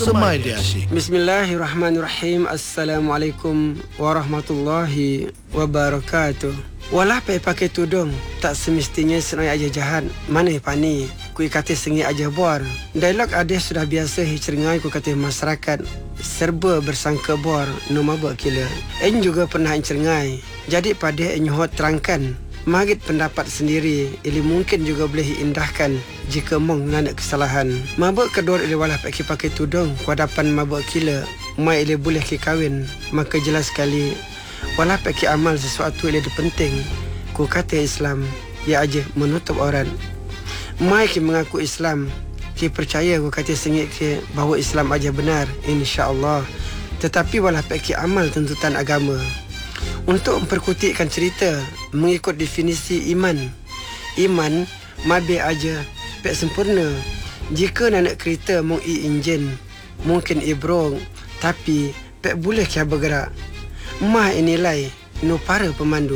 Semai dia asyik. Bismillahirrahmanirrahim. Assalamualaikum warahmatullahi wabarakatuh. Walah pakai tudung, tak semestinya senai aja jahat. Mana pani, kui kata sengi aja bor. Dialog ada sudah biasa hicergai ku kata masyarakat. Serba bersangka bor, no mabak kila. En juga pernah hicergai. Jadi pada enyoh terangkan. Magit pendapat sendiri, ili mungkin juga boleh indahkan jika mong nak kesalahan. Mabuk kedua ili walah pakai tudung, kuadapan mabuk kila, mai ili boleh ke kahwin, maka jelas sekali walah pakai amal sesuatu ili penting. Ku kata Islam, ya aja menutup orang. Mai ki mengaku Islam, ki percaya ku kata sengit ke bahawa Islam aja benar, insya-Allah. Tetapi walah pakai amal tuntutan agama. Untuk memperkutikkan cerita mengikut definisi iman. Iman mabe aja pek sempurna. Jika nak kereta mung enjin, mungkin ibrong, tapi pek boleh kia bergerak. Mah inilai no para pemandu.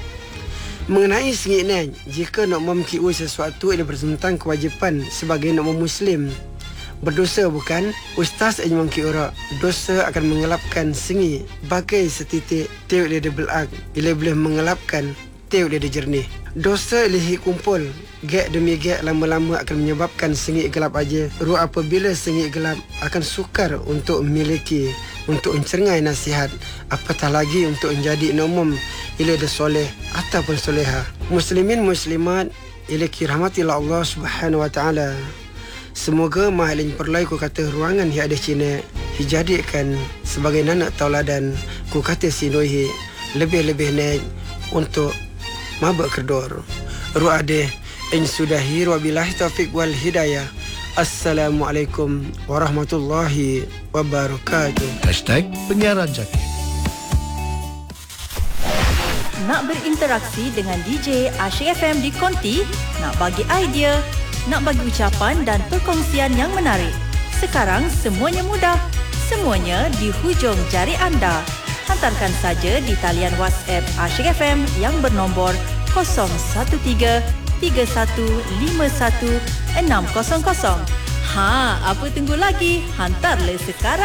Mengenai sengit ni, jika nak memkiui sesuatu yang bertentang kewajipan sebagai nak muslim, berdosa bukan? Ustaz yang mengki orang dosa akan mengelapkan sengi bagai setitik teu dia belak. Ia boleh mengelapkan teu dia jernih. Dosa lihi kumpul gek demi gek lama-lama akan menyebabkan sengi gelap aja. Ru apabila sengi gelap akan sukar untuk memiliki, untuk mencergai nasihat, apatah lagi untuk menjadi umum ila dah soleh ataupun soleha. Muslimin muslimat ila kirahmatillah Allah Subhanahu wa taala. Semoga mahalin perlai ku kata ruangan yang ada Cina dijadikan sebagai nanak tauladan ku kata sinuhi lebih-lebih naik untuk mabak kedor. Ru ade in sudahi wabillahi taufik wal hidayah. Assalamualaikum warahmatullahi wabarakatuh. #penyiaran Jaki. Nak berinteraksi dengan DJ Asyik FM di Konti? Nak bagi idea? Nak bagi ucapan dan perkongsian yang menarik? Sekarang semuanya mudah. Semuanya di hujung jari anda. Hantarkan saja di talian WhatsApp Asyik FM yang bernombor 013-3151-600. Ha, apa tunggu lagi? Hantarlah sekarang.